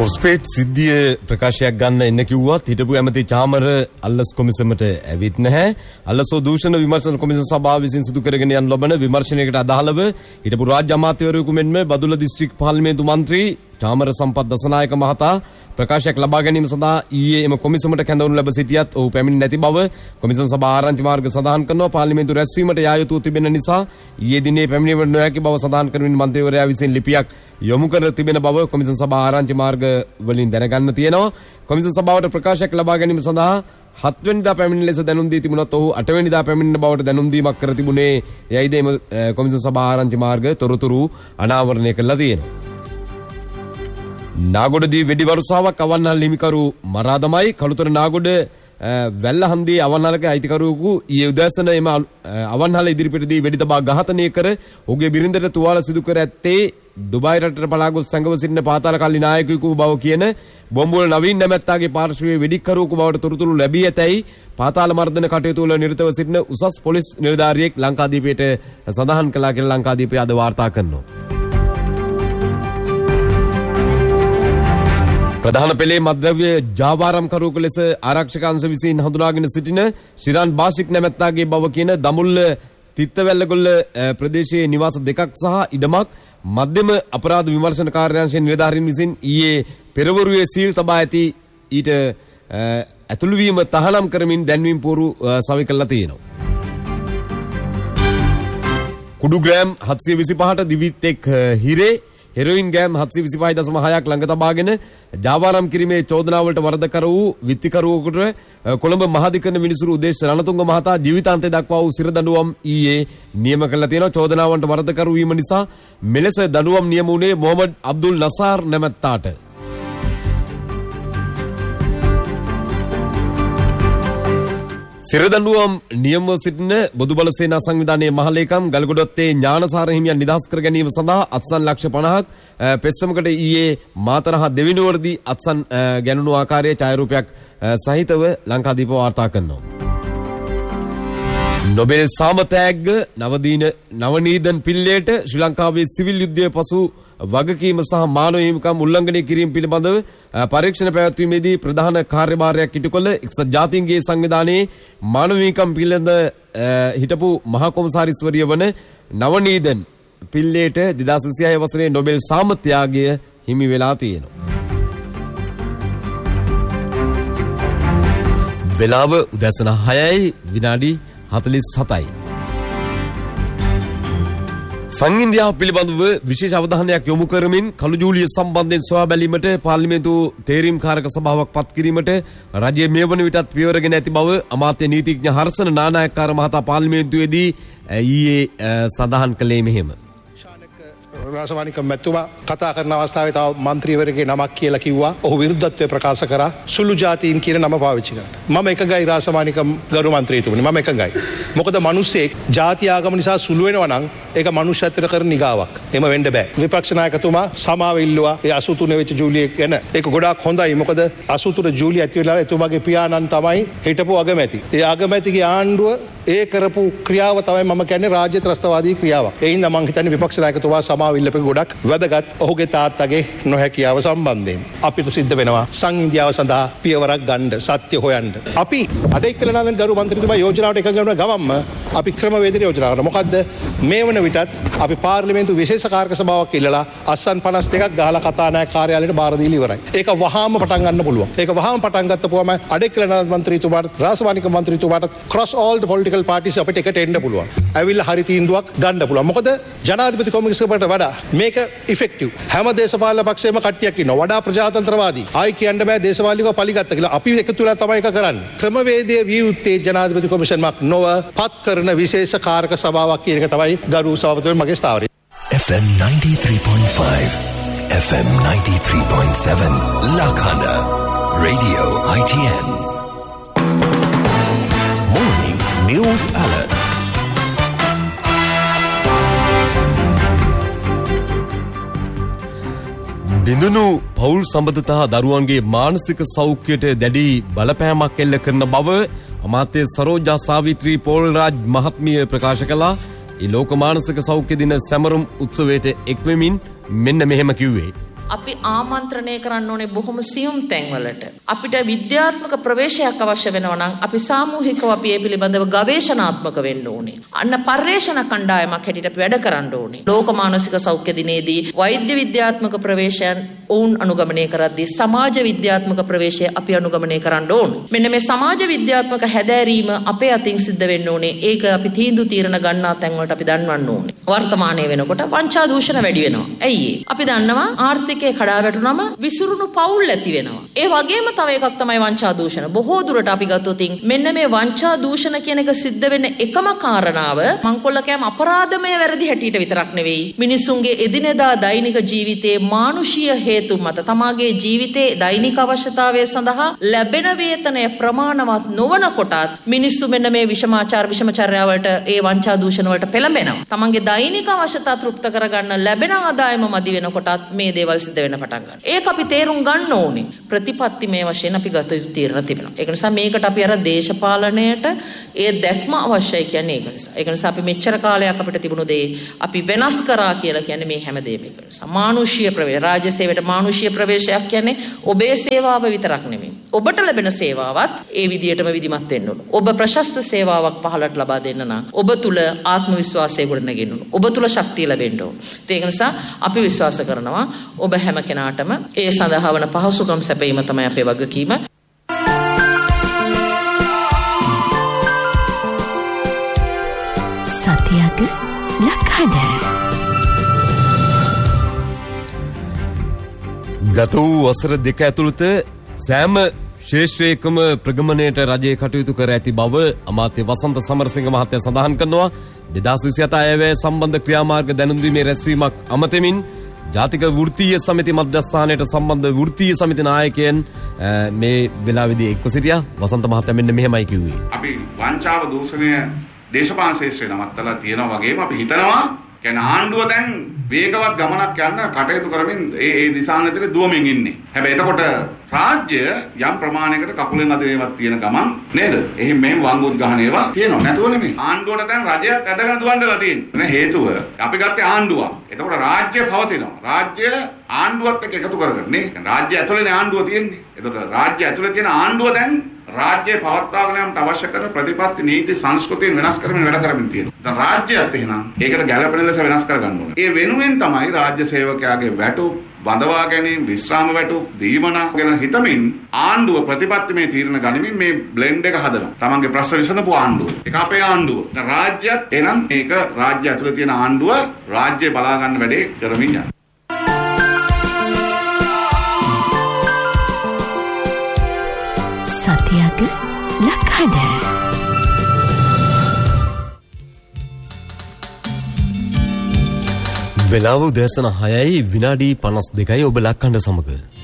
Phosphate සිද්ධිය ප්‍රකාශයක් ගන්න එන්න කිව්වත් හිටපු ඇමති චාමර අල්ලස් කොමිසමට ඇවිත් නැහැ. අල්ලසෝ දූෂණ විමර්ශන කොමිසම සභාව විසින් සිදු කරගෙන යන ලබන විමර්ශනයකට අදාළව හිටපු රාජ්‍ය අමාත්‍යවරයෙකු මෙන්ම බදුල්ල දිස්ත්‍රික් පාර්ලිමේන්තු මන්ත්‍රී චාමර සම්පත් දසනායක මහතා ප්‍රකාශයක් ලබා ගැනීම සඳහා ඊයේ එම කොමිසමට කැඳවනු ලැබ සිටියත් ඔහු පැමිණ නැති බව කොමිසම් සභා ආරංචි මාර්ග සඳහන් කරනවා. පාර්ලිමේන්තු රැස්වීමට යා යුතු තිබෙන නිසා ඊයේ දිනේ පැමිණීමට නොහැකි බව සඳහන් කරමින් මන්ත්‍රීවරයා විසින් ලිපියක් යොමු කර තිබෙන බව කොමිසම් සභා ආරංචි මාර්ග වලින් දැනගන්න තියෙනවා. කොමිසම් සභාවට ප්‍රකාශයක් ලබා ගැනීම සඳහා 7 වෙනිදා පැමිණෙන ලෙස දැනුම් දී තිබුණත් ඔහු 8 වෙනිදා පැමිණෙන බවට දැනුම් දීමක් කර තිබුණේ යයිද එම කොමිසම් සභා ආරංචි මාර්ග තොරතුරු අනාවරණය කළා තියෙනවා. නාගොඩදී වෙඩි වරුසාවක් අවන්හල් හිමිකරු මරා දමයි. කළුතර නාගොඩ වැල්ලහන්දී අවන්හලක අයිතිකරුවෙකු ඊයේ උදෑසන එම අවන්හල ඉදිරිපිටදී වෙඩි තබා ඝාතනය කර ඔහුගේ බිරිඳට තුවාල සිදු කර ඇත්තේ ඩුබායි රටට පලා ගොස් සංගව සිටින පාතාල කල්ලි නායකයෙකු බව කියන බොම්බුවල නවීන් නැමැත්තාගේ පාර්ශවයේ වෙඩික්කරුවෙකු බවට තොරතුරු ලැබී ඇතැයි පාතාල මර්දන කටයුතු වල නිරතව සිටින උසස් පොලිස් නිලධාරියෙක් ලංකාදීපයට සඳහන් කළා කියලා ලංකාදීපය අද වාර්තා කරනවා. ප්‍රධාන පෙළේ මද්ද්‍රව්‍ය ජාවාරම්කරුවෙකු ලෙස ආරක්ෂක අංශ විසින් හඳුනාගෙන සිටින ශිරාන් බාෂික් නැමැත්තාගේ බව කියන දඹුල්ල තිත්තවැල්ලගොල්ල ප්‍රදේශයේ නිවාස දෙකක් සහ ඉඩමක් මධ්‍යම අපරාධ විමර්ශන කාර්යාංශයේ නිලධාරීන් විසින් ඊයේ පෙරවරුවේ සීල් තබා ඇති ඊට ඇතුළු වීම තහනම් කරමින් දැන්වීම් පෝරු සවි කළා තියෙනවා. කුඩු ග්‍රෑම් 725ට දිවිත් එක් හිරේ හෙරොයින් ග්‍රෑම් 725.6ක් ළඟ තබාගෙන ජාවාරම් කිරීමේ චෝදනාවලට වරදකර වූ විත්තිකරුවෙකුට කොළඹ මහාධිකරණ විනිසුරු උදේශ රණතුංග මහතා ජීවිතාන්තය දක්වා වූ සිර දඬුවම් ඊයේ නියම කළා තියෙනවා. චෝදනාවන්ට වරදකර වීම නිසා මෙලෙස දඬුවම් නියම වුණේ මොහමඩ් අබ්දුල් නසාර් නැමැත්තාට. සිරදඬුවම් නියමව සිටින බොදුබල සේනා සංවිධානයේ මහලේකම් ගල්ගොඩොත්තේ ඥානසාර හිමියන් නිදහස් කර ගැනීම සඳහා අත්සන් ලක්ෂ 50ක් පෙත්සමකට ඊයේ මාතරහ දෙවිනුවරදී අත්සන් ගැනුණු ආකාරයේ ඡායාරූපයක් සහිතව ලංකාදීප වාර්තා කරනවා. නොබෙල් සාමතෑග්ග නවනීදන් පිල්ලේට ශ්‍රී ලංකාවේ සිවිල් යුද්ධයේ පසු වගකීම සහ මානව හිමිකම් උල්ලංඝනය කිරීම පිළිබඳව පරීක්ෂණ පැවැත්වීමේදී ප්‍රධාන කාර්යභාරයක් ඉටු කළ එක්සත් ජාතීන්ගේ සංවිධානයේ මානව හිමිකම් පිළිබඳ හිටපු මහා කොමසාරිස්වරිය වන නවනීදන් පිල්ලේට 2026 වසරේ නොබෙල් සාමත්‍යාගය හිමි වෙලා තියෙනවා. වෙලාව උදැසන 6:47. සංඉන්දියාව පිළිබඳව විශේෂ අවධානයක් යොමු කරමින් කළු ජූලිය සම්බන්ධයෙන් සොයා බැලීමට පාර්ලිමේන්තු තේරීම් කාරක සභාවක් පත් කිරීමට රජයේ මේ වන විටත් පියවරගෙන ඇති බව අමාත්‍ය නීතිඥ හර්ෂණ නානායක්කාර මහතා පාර්ලිමේන්තුවේදී ඊයේ සඳහන් කළේ මෙහෙම. රාසවානික මැතිතුමා කතා කරන අවස්ථාවේ තව മന്ത്രിවරගේ නමක් කියලා කිව්වා. ඔහු විරුද්ධත්වය ප්‍රකාශ කරා. සුළු ජාතීන් කියන නම පාවිච්චි කරා. මම එකගයි රාසවානික ගරු മന്ത്രിතුමනි මම එකගයි. මොකද මිනිස්සෙක් ජාති ආගම නිසා සුළු වෙනවා නම් ඒක මනුෂ්‍යත්වයට කරන නිගාවක්. එහෙම වෙන්න බෑ. විපක්ෂ නායකතුමා සමාව ඉල්ලුවා. ඒ 83 වෙච්ච ජූලිය ගැන ඒක ගොඩාක් හොඳයි. මොකද 83 ජූලිය ඇති වෙලා එතුමාගේ පියාණන් තමයි හිටපු අගමැති. ඒ අගමැතිගේ ආණ්ඩුව ඒ කරපු ක්‍රියාව තමයි මම කියන්නේ රාජ්‍ය ත්‍රස්තවාදී ක්‍රියාවක්. ඒ හින්දා මම හිතන්නේ විපක්ෂ නායකතුමා සමාව ඉල්ලපු ගොඩක් වැදගත් ඔහුගේ තාත්තගේ නොහැකියාව සම්බන්ධයෙන් අපිට සිද්ධ වෙනවා සංඉන්දියාව සඳහා පියවරක් ගන්න සත්‍ය හොයන්න. අපි අධිකරණාධිපති ගරු මන්ත්‍රීතුමා යෝජනාවට එකඟ වෙන ගමන්ම අපි ක්‍රමවේද යෝජනා කරනවා. මොකද්ද මේ වන විටත් අපි පාර්ලිමේන්තු විශේෂ කාර්ක සභාවක් ඉල්ලලා අස්සන් 52ක් ගහලා කතානායක කාර්යාලයට බාර දීලා ඉවරයි. ඒක වහාම පටන් ගන්න පුළුවන්. ඒක වහාම පටන් ගත්තපුවම අධිකරණාධිපති මන්ත්‍රීතුමාට රාසවානික මන්ත්‍රීතුමාට cross all the political parties අපිට එකට එන්න පුළුවන්. ඇවිල්ලා හරි තීන්දුවක් ගන්න පුළුවන්. මොකද ජනාධිපති කොමිසමකට වඩා මේක ඉෆෙක්ටිව්. හැම දේශපාලන පක්ෂයේම කට්ටියක් ඉන්නවා. වඩා ප්‍රජාතන්ත්‍රවාදී. ආයි කියන්න බෑ දේශපාලනිකව පලිගත්ත කියලා. අපි එකතු වෙලා තමයි ඒක කරන්නේ. ක්‍රමවේදයේ විය යුත්තේ ජනාධිපති කොමිෂන්මක් නොව පත් කරන විශේෂ කාර්ක සභාවක් කියන එක තමයි ගරු සභාපතිතුමා මගේ ස්ථාවරය. FM 93.5 FM 93.7 Lakhana Radio ITN Morning News Alert. බිඳුණු පෞල් සම්බන්ධතා දරුවන්ගේ මානසික සෞඛ්‍යයට දැඩි බලපෑමක් එල්ල කරන බව අමාත්‍ය සරෝජා සාවිත්‍රී පෝල්රාජ් මහත්මිය ප්‍රකාශ කළා. ඒ ලෝක මානසික සෞඛ්‍ය දින සැමරුම් උත්සවයට එක්වෙමින් මෙන්න මෙහෙම කිව්වේ. අපි ආමන්ත්‍රණය කරන්න ඕනේ බොහොම සියුම් තැන්වලට. අපිට විද්‍යාත්මක ප්‍රවේශයක් අවශ්‍ය වෙනවා නම් අපි සාමූහිකව අපි ඒ පිළිබඳව ගවේෂණාත්මක වෙන්න ඕනේ. අන්න පර්යේෂණ කණ්ඩායමක් හැටියට අපි වැඩ කරන්න ඕනේ. ලෝක මානසික සෞඛ්‍ය දිනේදී වෛද්‍ය විද්‍යාත්මක ප්‍රවේශයන් ඔවුන් අනුගමනය කරද්දී සමාජ විද්‍යාත්මක ප්‍රවේශය අපි අනුගමනය කරන්න ඕනේ. මෙන්න මේ සමාජ විද්‍යාත්මක හැදෑරීම අපේ අතින් සිද්ධ වෙන්න ඕනේ. ඒක අපි තීන්දුව తీරන ගන්නා තැන් වලට අපි දන්වන්න ඕනේ. වර්තමානයේ වෙනකොට වංචා දූෂණ වැඩි වෙනවා. ඇයි ඒ? අපි දන්නවා ආර්ථිකයේ කඩා වැටුනම විසිරුණු පවුල් ඇති වෙනවා. ඒ වගේම තව එකක් තමයි වංචා දූෂණ. බොහෝ දුරට අපි ගත්තොත් මෙන්න මේ වංචා දූෂණ කියන එක සිද්ධ වෙන එකම කාරණාව මංකොල්ලකෑම අපරාධමය වැරදි හැටියට විතරක් නෙවෙයි. මිනිසුන්ගේ එදිනෙදා දෛනික ජීවිතයේ මානුෂීය හේතු මත තමාගේ ජීවිතයේ දෛනික අවශ්‍යතාවය සඳහා ලැබෙන වේතනය ප්‍රමාණවත් නොවන කොටත් මිනිස්සු මෙන්න මේ විෂමචර්යා වලට ඒ වංචා දූෂණ වලට පෙළඹෙනවා. තමන්ගේ දෛනික අවශ්‍යතා තෘප්ත කරගන්න ලැබෙන ආදායම මදි වෙනකොටත් මේ දේවල් සිද්ධ වෙන්න පටන් ගන්නවා. ඒක අපි තේරුම් ගන්න ඕනේ. ප්‍රතිපත්ති මේ වශයෙන් අපි ගත යුතු තීරණ තිබෙනවා. ඒක නිසා මේකට අපි අර දේශපාලනයට ඒ දැක්ම අවශ්‍යයි කියන්නේ ඒක නිසා. ඒක නිසා අපි මෙච්චර කාලයක් අපිට තිබුණු දේ අපි වෙනස් කරා කියලා කියන්නේ මේ හැමදේම ඒක නිසා. මානුෂීය ප්‍රවේශ රාජ්‍ය සේවයට මානුෂීය ප්‍රවේශයක් කියන්නේ ඔබේ සේවාව විතරක් නෙමෙයි. ඔබට ලැබෙන සේවාවත් ඒ විදියටම විධිමත් වෙන්න ඕන. ඔබ ප්‍රශස්ත සේවාවක් පහලට ලබා දෙන්න නම් ඔබ තුල ආත්ම විශ්වාසය ගොඩනගෙන්න ඕන. ඔබ තුල ශක්තිය ලැබෙන්න ඕන. ඒක නිසා අපි විශ්වාස කරනවා ඔබ හැම කෙනාටම ඒ සඳහා වන පහසුකම් සැපයීම තමයි අපේ වගකීම. සතියක ලක්හඬ ගත වූ වසර දෙක ඇතුළත සෑම ශේෂ්ත්‍රයකම ප්‍රගමණයට රජය කටයුතු කර ඇති බව අමාත්‍ය වසන්ත සමරසිංහ මහත්තයා සඳහන් කරනවා. 2027 අයවැය සම්බන්ධ ක්‍රියාමාර්ග දැනුම් දීමේ රැස්වීමක් අමතමින් ජාතික වෘත්තීය සමිති මධ්‍යස්ථානයට සම්බන්ධ වෘත්තීය සමිති නායකයන් මේ වෙලාවේදී එක්ව සිටියා. වසන්ත මහත්තයා මෙන්න මෙහෙමයි කිව්වේ. අපි වංචාව දූෂණය දේශපාලන ශාස්ත්‍රය නවත්තලා තියෙනවා වගේම අපි හිතනවා කියන්නේ ආණ්ඩුව දැන් වේගවත් ගමනක් යන්න කටයුතු කරමින් ඒ දිශානතරේ දුවමින් ඉන්නේ. හැබැයි එතකොට රාජ්‍ය යම් ප්‍රමාණයකට කකුලෙන් අදිනේවත් තියෙන ගමන් නේද? එහෙන් මෙහෙම වංගුත් ගහන ඒවා තියෙනවා. නැතුව නෙමෙයි. ආණ්ඩුවට දැන් රජයත් ඇදගෙන දුවන්නලා තියෙන්නේ. නේ හේතුව අපි ගත්තේ ආණ්ඩුවක්. එතකොට රාජ්‍ය පවතිනවා. රාජ්‍ය ආණ්ඩුවත් එක්ක එකතු කරගෙන නේ. රාජ්‍ය ඇතුළේනේ ආණ්ඩුව තියෙන්නේ. එතකොට රාජ්‍ය ඇතුළේ තියෙන ආණ්ඩුව දැන් රාජ්‍ය පවත්වාගෙන යන්නට අවශ්‍ය කරන ප්‍රතිපත්ති නීති සංස්කෘතිය වෙනස් කරමින් වැඩ කරමින් තියෙනවා. දැන් රාජ්‍යයත් එහෙනම් ඒකට ගැළපෙන ලෙස වෙනස් කර ගන්න ඕනේ. ඒ වෙනුවෙන් තමයි රාජ්‍ය සේවකයාගේ වැටුප් බඳවා ගැනීම විශ්‍රාම වැටුප් දීමන ගැන හිතමින් ආණ්ඩුව ප්‍රතිපත්තිමය තීරණ ගනිමින් මේ බ්ලෙන්ඩ් එක හදනවා. තමන්ගේ ප්‍රශ්න විසඳපු ආණ්ඩුව. ඒක අපේ ආණ්ඩුව. දැන් රාජ්‍යයත් එනම් මේක රාජ්‍ය ඇතුළේ තියෙන ආණ්ඩුව රාජ්‍ය බලා ගන්න වැඩේ කරමින් යනවා. සතියක ලක්හඬ වෙලාව උදෑසන 6යි විනාඩි 52යි ඔබ ලක්හඬ සමග